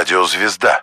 Радиозвезда.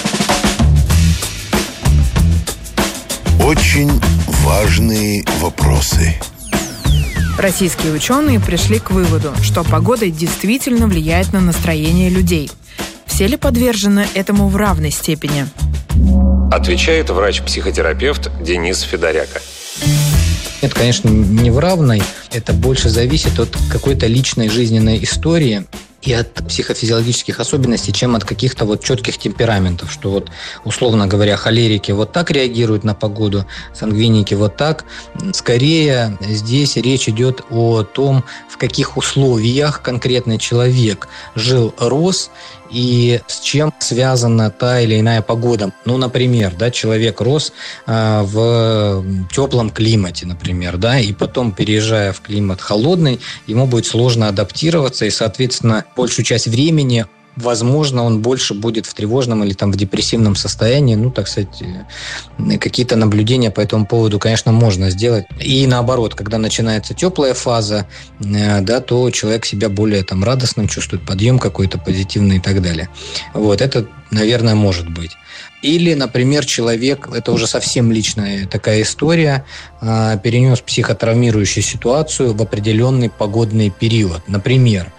Очень важные вопросы. Российские ученые пришли к выводу, что погода действительно влияет на настроение людей. Все ли подвержены этому в равной степени? Отвечает врач-психотерапевт Денис Федоряка. Это, конечно, не в равной. Это больше зависит от какой-то личной жизненной истории и от психофизиологических особенностей, чем от каких-то вот четких темпераментов, что вот, условно говоря, холерики вот так реагируют на погоду, сангвиники вот так. Скорее, здесь речь идет о том, в каких условиях конкретный человек жил, рос, и с чем связана та или иная погода. Ну, например, да, человек рос в теплом климате, например, да, и потом, переезжая в климат холодный, ему будет сложно адаптироваться, и, соответственно, большую часть времени, возможно, он больше будет в тревожном или там в депрессивном состоянии. Ну, так сказать, какие-то наблюдения по этому поводу, конечно, можно сделать. И наоборот, когда начинается теплая фаза, да, то человек себя более там радостным чувствует, подъем какой-то позитивный и так далее. Вот, это, наверное, может быть. Или, например, человек, это уже совсем личная такая история, перенес психотравмирующую ситуацию в определенный погодный период. Например,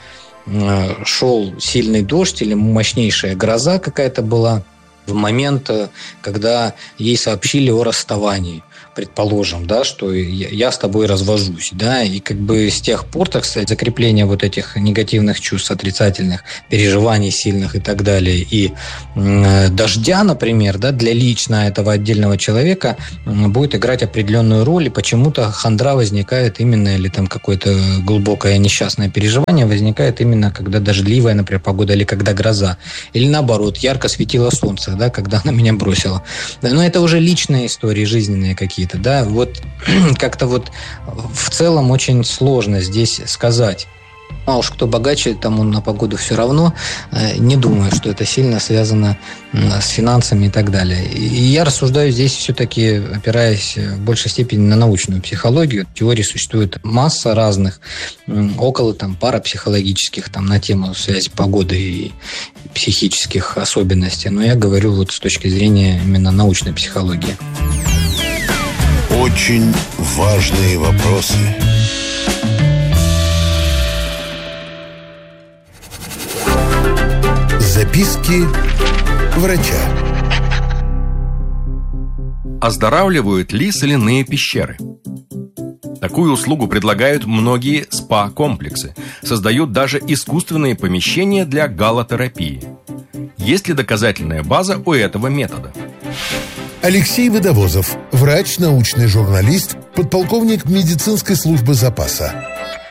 шел сильный дождь или мощнейшая гроза какая-то была в момент, когда ей сообщили о расставании, предположим, да, что я с тобой развожусь, да, и как бы с тех пор, так сказать, закрепление вот этих негативных чувств, отрицательных переживаний сильных и так далее, и дождя, например, да, для лично этого отдельного человека будет играть определенную роль, и почему-то хандра возникает именно, или там какое-то глубокое несчастное переживание возникает именно, когда дождливая, например, погода, или когда гроза, или наоборот, ярко светило солнце, да, когда она меня бросила. Но это уже личные истории, жизненные какие-то, да, вот как-то вот в целом очень сложно здесь сказать. А уж кто богаче, тому на погоду все равно. Не думаю, что это сильно связано с финансами и так далее. И я рассуждаю здесь все-таки, опираясь в большей степени на научную психологию. Теорий существует масса разных, около там парапсихологических, там на тему связи погоды и психических особенностей. Но я говорю вот с точки зрения именно научной психологии. Очень важные вопросы. Записки врача. Оздоравливают ли соляные пещеры? Такую услугу предлагают многие спа-комплексы. Создают даже искусственные помещения для галотерапии. Есть ли доказательная база у этого метода? Алексей Водовозов, врач, научный журналист, подполковник медицинской службы запаса.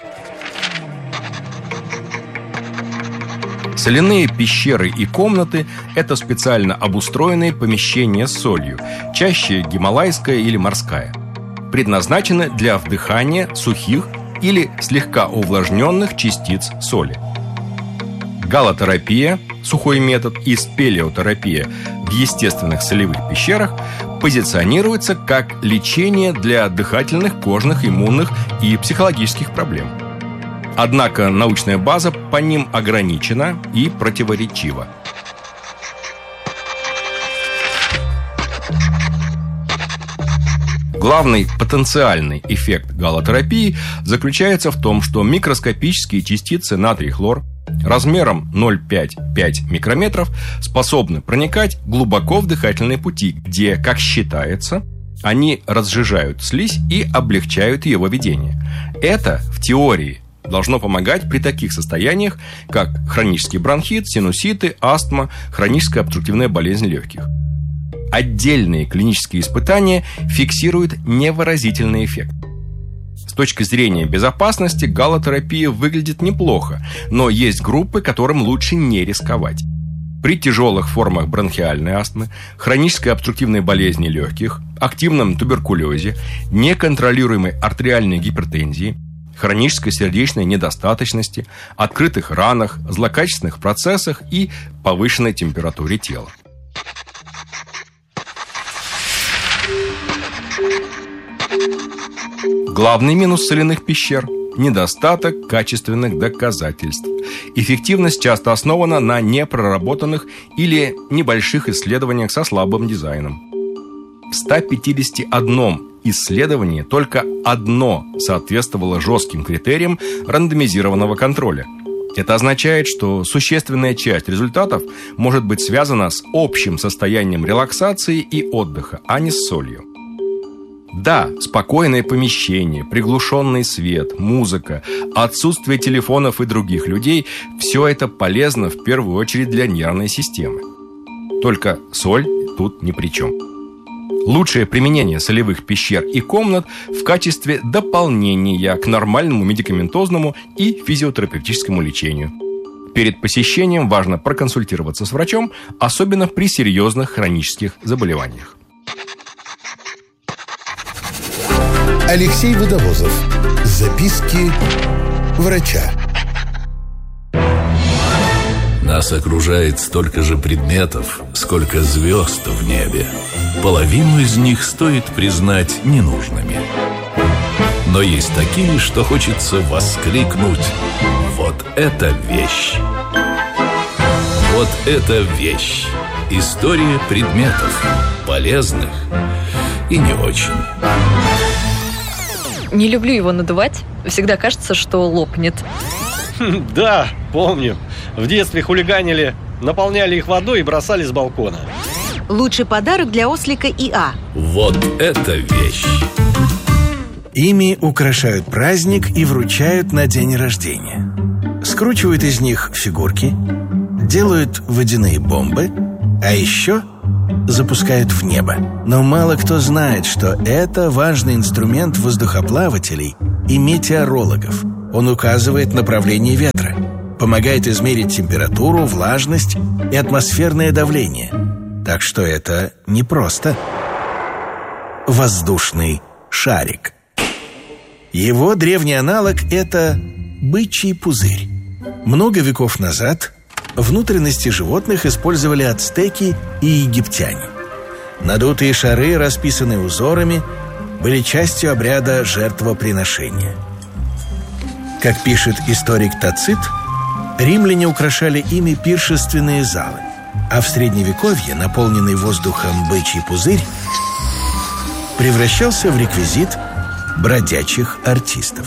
Соляные пещеры и комнаты – это специально обустроенные помещения с солью, чаще гималайская или морская. Предназначены для вдыхания сухих или слегка увлажненных частиц соли. Галотерапия, сухой метод, и спелеотерапия в естественных солевых пещерах позиционируется как лечение для дыхательных, кожных, иммунных и психологических проблем. Однако научная база по ним ограничена и противоречива. Главный потенциальный эффект галотерапии заключается в том, что микроскопические частицы натрий-хлор размером 0,5-5 микрометров способны проникать глубоко в дыхательные пути, где, как считается, они разжижают слизь и облегчают ее выведение. Это, в теории, должно помогать при таких состояниях, как хронический бронхит, синуситы, астма, хроническая обструктивная болезнь легких. Отдельные клинические испытания фиксируют невыразительный эффект. С точки зрения безопасности галотерапия выглядит неплохо, но есть группы, которым лучше не рисковать. При тяжелых формах бронхиальной астмы, хронической обструктивной болезни легких, активном туберкулезе, неконтролируемой артериальной гипертензии, хронической сердечной недостаточности, открытых ранах, злокачественных процессах и повышенной температуре тела. Главный минус соляных пещер – недостаток качественных доказательств. эффективность часто основана на непроработанных или небольших исследованиях со слабым дизайном. В 151 исследовании только одно соответствовало жестким критериям рандомизированного контроля. Это означает, что существенная часть результатов может быть связана с общим состоянием релаксации и отдыха, а не с солью. Да, спокойное помещение, приглушенный свет, музыка, отсутствие телефонов и других людей – все это полезно в первую очередь для нервной системы. Только соль тут ни при чем. Лучшее применение солевых пещер и комнат в качестве дополнения к нормальному медикаментозному и физиотерапевтическому лечению. Перед посещением важно проконсультироваться с врачом, особенно при серьезных хронических заболеваниях. Алексей Водовозов. Записки врача. Нас окружает столько же предметов, сколько звезд в небе. Половину из них стоит признать ненужными. Но есть такие, что хочется воскликнуть: вот это вещь! Вот это вещь! История предметов, полезных и не очень. Не люблю его надувать. Всегда кажется, что лопнет. Да, помню. В детстве хулиганили, наполняли их водой и бросали с балкона. Лучший подарок для ослика ИА. Вот это вещь! Ими украшают праздник и вручают на день рождения. Скручивают из них фигурки, делают водяные бомбы, а еще запускают в небо. Но мало кто знает, что это важный инструмент воздухоплавателей и метеорологов. Он указывает направление ветра, помогает измерить температуру, влажность и атмосферное давление. Так что это не просто воздушный шарик. Его древний аналог – это бычий пузырь. Много веков назад внутренности животных использовали ацтеки и египтяне. Надутые шары, расписанные узорами, были частью обряда жертвоприношения. Как пишет историк Тацит, римляне украшали ими пиршественные залы, а в Средневековье наполненный воздухом бычий пузырь превращался в реквизит бродячих артистов.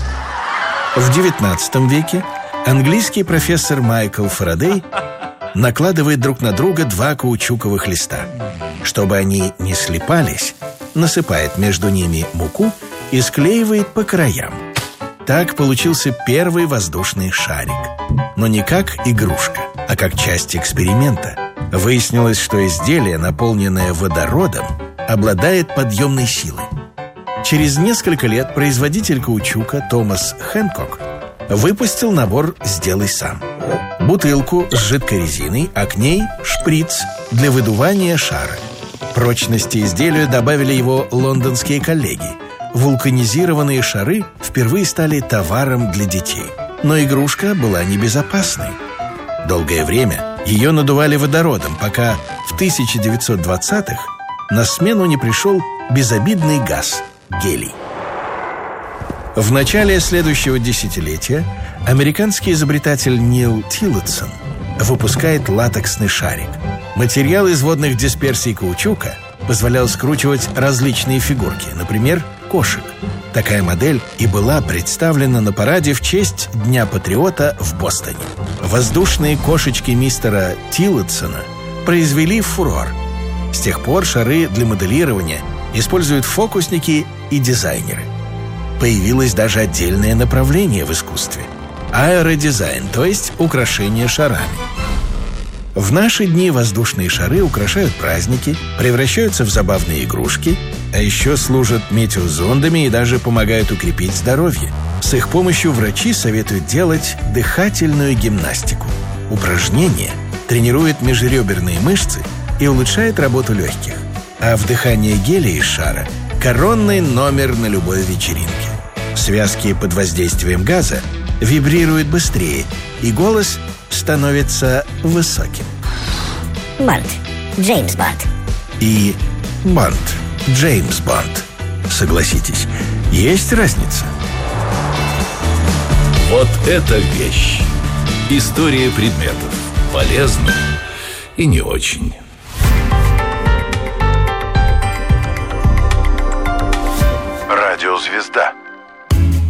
В XIX веке английский профессор Майкл Фарадей накладывает друг на друга два каучуковых листа. Чтобы они не слипались, насыпает между ними муку и склеивает по краям. Так получился первый воздушный шарик. Но не как игрушка, а как часть эксперимента. Выяснилось, что изделие, наполненное водородом, обладает подъемной силой. Через несколько лет производитель каучука Томас Хэнкок выпустил набор «Сделай сам». Бутылку с жидкой резиной, а к ней шприц для выдувания шара. Прочности изделию добавили его лондонские коллеги. Вулканизированные шары впервые стали товаром для детей. Но игрушка была небезопасной. Долгое время ее надували водородом, пока в 1920-х на смену не пришел безобидный газ – гелий. В начале следующего десятилетия американский изобретатель Нил Тиллотсон выпускает латексный шарик. Материал из водных дисперсий каучука позволял скручивать различные фигурки, например, кошек. Такая модель и была представлена на параде в честь Дня Патриота в Бостоне. Воздушные кошечки мистера Тиллотсона произвели фурор. С тех пор шары для моделирования используют фокусники и дизайнеры. Появилось даже отдельное направление в искусстве – аэродизайн, то есть украшение шарами. В наши дни воздушные шары украшают праздники, превращаются в забавные игрушки, а еще служат метеозондами и даже помогают укрепить здоровье. С их помощью врачи советуют делать дыхательную гимнастику. Упражнение тренирует межреберные мышцы и улучшает работу легких. А вдыхание гелия из шара – коронный номер на любой вечеринке. Связки под воздействием газа вибрируют быстрее, и голос становится высоким. Бонд. Джеймс Бонд. И Бонд. Джеймс Бонд. Согласитесь, есть разница. Вот это вещь! История предметов. Полезно и не очень. Радиозвезда.